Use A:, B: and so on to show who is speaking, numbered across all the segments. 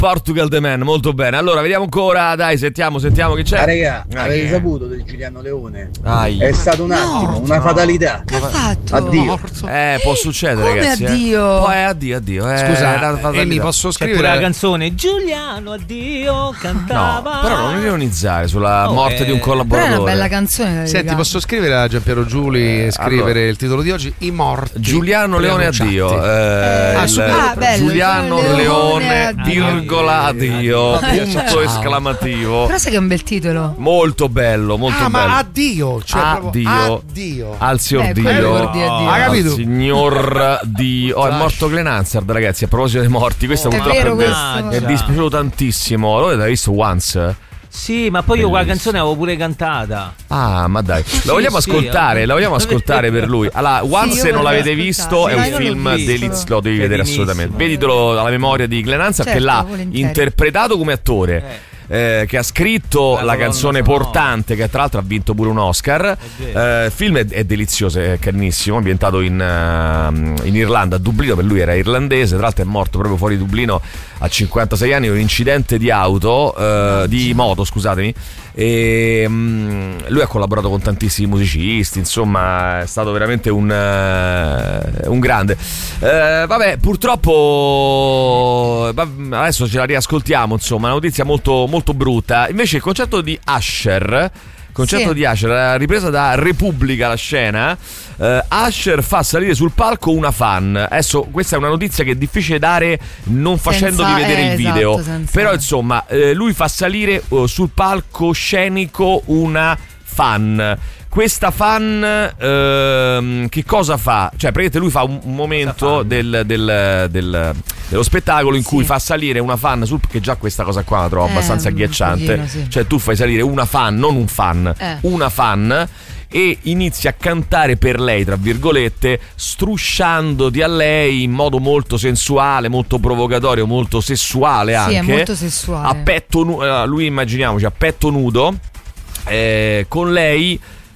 A: Portugal the Man, molto bene. Allora, vediamo ancora, dai, sentiamo che c'è.
B: Raga, avete saputo di Giuliano Leone?
A: Ai.
B: È stato un attimo, una fatalità.
C: Che ha fatto?
B: Addio.
A: Può succedere,
C: come
A: ragazzi.
C: Addio?
A: Addio.
D: Scusa, mi posso
E: C'è
D: scrivere
E: pure la canzone Giuliano addio cantava.
A: No, però non ironizzare sulla morte di un
C: Però
A: collaboratore.
C: è una bella canzone.
D: Senti, posso scrivere a Giampiero Giuli e scrivere il titolo di oggi? I morti.
A: Giuliano Leone addio. Giuliano Leone virgola addio. Punto esclamativo.
C: Però sai che è un bel titolo.
A: Molto bello, molto bello.
D: Ma addio, cioè
A: addio.
D: Addio.
A: Al signor Dio.
D: Ha capito?
A: Al signor Dio. È morto Glenn Hansard, ragazzi. A proposito dei morti, questo purtroppo è dispiaciuto tantissimo. Lo avete visto Once?
E: Sì, ma poi io quella canzone l'avevo pure cantata.
A: Ah, ma dai, la vogliamo ascoltare? La vogliamo ascoltare per lui. Allora, Once, se non l'avete visto, è un film delizioso, lo devi vedere assolutamente. Veditelo alla memoria di Glenn Hansard, che l'ha interpretato come attore. Che ha scritto la canzone portante, che tra l'altro ha vinto pure un Oscar. Il film è delizioso, è carinissimo, ambientato in Irlanda, a Dublino, per lui era irlandese, tra l'altro è morto proprio fuori Dublino a 56 anni in un incidente di moto, scusatemi. E lui ha collaborato con tantissimi musicisti, insomma è stato veramente un grande. Vabbè, purtroppo adesso ce la riascoltiamo, insomma, una notizia molto, molto brutta. Invece il concerto di Usher, ripresa da Repubblica la scena. Usher fa salire sul palco una fan. Adesso questa è una notizia che è difficile dare non facendovi vedere il video, però insomma lui fa salire sul palco scenico una fan. Questa fan che cosa fa? Cioè praticamente lui fa un momento dello spettacolo in cui fa salire una fan che già questa cosa qua la trovo abbastanza agghiacciante,
C: pochino, sì.
A: Cioè tu fai salire una fan, non un fan, una fan, e inizia a cantare per lei, tra virgolette, strusciandoti a lei in modo molto sensuale, molto provocatorio, molto sessuale anche.
C: Sì, è molto sessuale.
A: A petto lui, immaginiamoci, a petto nudo, con lei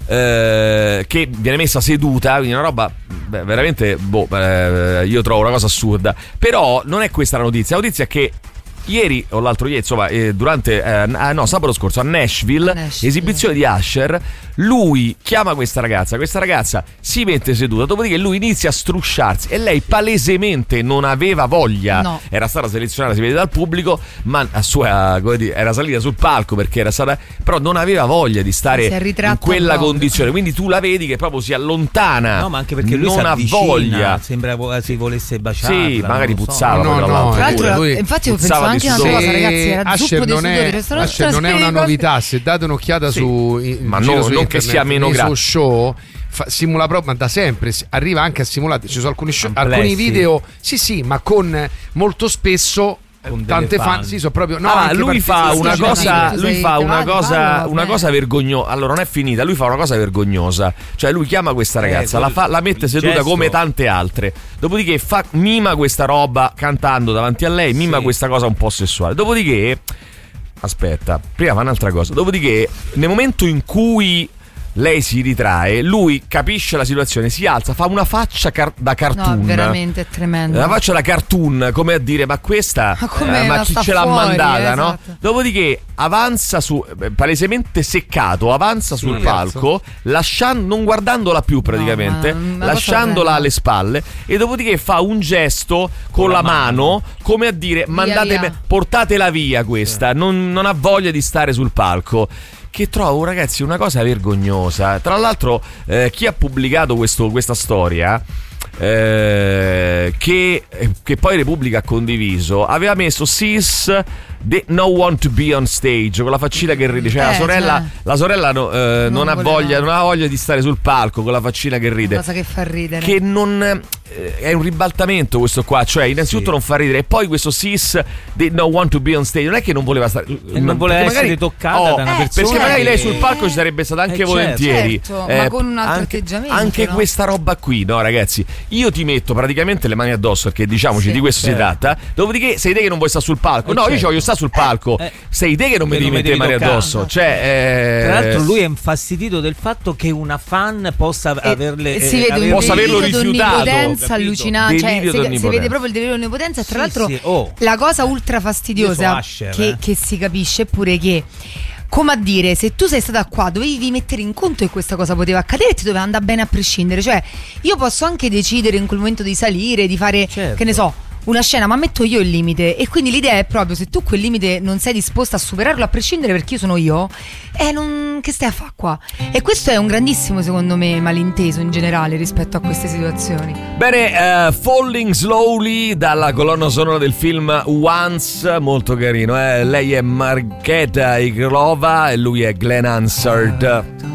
A: che viene messa seduta, quindi una roba veramente io trovo una cosa assurda. Però non è questa la notizia è che ieri o l'altro ieri, insomma, durante sabato scorso a Nashville, esibizione di Usher, lui chiama questa ragazza si mette seduta, dopodiché lui inizia a strusciarsi e lei palesemente non aveva voglia, era stata selezionata, si vede dal pubblico, ma era salita sul palco perché era stata, però non aveva voglia di stare in quella condizione, quindi tu la vedi che proprio si allontana.
E: No, ma anche perché lui
A: non ha voglia,
E: sembra si volesse baciarla.
A: Sì, magari puzzava.
C: Tra l'altro, infatti io pensavo anche una cosa, ragazzi, era zuppo di sudore.
D: Usher non è una novità, se date un'occhiata
A: ma non che sia meno grave.
D: Show simula proprio, ma da sempre arriva anche a simulare. Ci sono alcuni video, sì, ma con molto spesso tante fan. Sì, sono proprio
A: lui fa una cosa vergognosa. Allora non è finita, lui fa una cosa vergognosa. Cioè lui chiama questa ragazza, la mette seduta come tante altre. Dopodiché mima questa roba cantando davanti a lei, mima questa cosa un po' sessuale. Dopodiché aspetta, prima fa un'altra cosa. Dopodiché nel momento in cui lei si ritrae, lui capisce la situazione, si alza, fa una faccia da cartoon.
C: No, veramente è tremendo.
A: La faccia da cartoon, come a dire, ma questa ma chi ce l'ha
C: fuori,
A: mandata,
C: esatto.
A: no? Dopodiché avanza palesemente seccato, avanza sul palco, non guardandola più praticamente, lasciandola alle spalle, e dopodiché fa un gesto con la mano come a dire portatela via questa, non ha voglia di stare sul palco. Che trovo, ragazzi, una cosa vergognosa. Tra l'altro chi ha pubblicato questa storia, che poi Repubblica ha condiviso, aveva messo sis no one to be on stage, con la faccina che ride, cioè la sorella non ha voglia di stare sul palco, con la faccina che ride,
C: cosa che fa ridere,
A: che non è un ribaltamento questo qua, cioè innanzitutto non fa ridere, e poi questo sis no one to be on stage non è che non voleva stare,
E: non voleva essere toccata da una persona,
A: perché magari lei sul palco ci sarebbe stata anche volentieri,
C: ma con un altro atteggiamento,
A: anche questa roba qui, no ragazzi, io ti metto praticamente le mani addosso, perché diciamoci di questo si tratta, dopodiché sei te che non vuoi stare sul palco, io ci voglio stare sta sul palco, sei te che non mi devi mettere mani addosso. Cioè,
E: tra l'altro lui è infastidito del fatto che una fan possa averle
A: possa averlo rifiutato.
C: Onnipotenza allucinante, cioè, si vede proprio il delirio di onnipotenza. Tra l'altro la cosa ultra fastidiosa che si capisce pure che, come a dire, se tu sei stata qua dovevi mettere in conto che questa cosa poteva accadere e ti doveva andare bene a prescindere. Cioè io posso anche decidere in quel momento di salire, di fare, che ne so, una scena, ma metto io il limite. E quindi l'idea è proprio, se tu quel limite non sei disposta a superarlo a prescindere perché io sono io, che stai a fare qua? E questo è un grandissimo, secondo me, malinteso in generale rispetto a queste situazioni.
A: Bene, Falling Slowly dalla colonna sonora del film Once, molto carino. Lei è Markéta Irglová e lui è Glenn Hansard.